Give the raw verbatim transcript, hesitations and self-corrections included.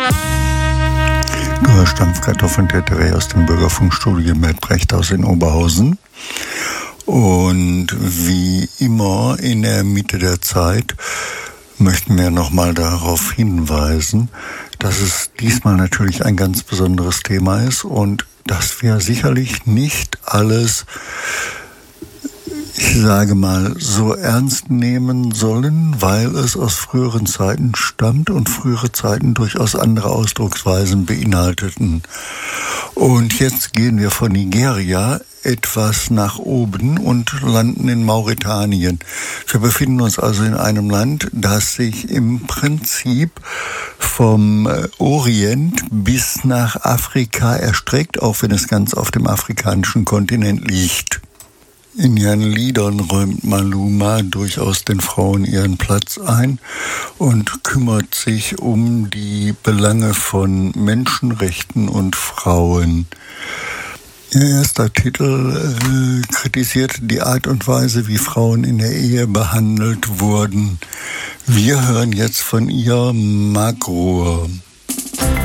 Du hörst Dampfkartoffeln-Teteré aus dem Bürgerfunkstudio mit Brechthaus in Oberhausen. Und wie immer in der Mitte der Zeit möchten wir nochmal darauf hinweisen, dass es diesmal natürlich ein ganz besonderes Thema ist und dass wir sicherlich nicht alles, ich sage mal, so ernst nehmen sollen, weil es aus früheren Zeiten stammt und frühere Zeiten durchaus andere Ausdrucksweisen beinhalteten. Und jetzt gehen wir von Nigeria etwas nach oben und landen in Mauretanien. Wir befinden uns also in einem Land, das sich im Prinzip vom Orient bis nach Afrika erstreckt, auch wenn es ganz auf dem afrikanischen Kontinent liegt. In ihren Liedern räumt Maluma durchaus den Frauen ihren Platz ein und kümmert sich um die Belange von Menschenrechten und Frauen. Ihr erster Titel äh, kritisiert die Art und Weise, wie Frauen in der Ehe behandelt wurden. Wir hören jetzt von ihr Magro.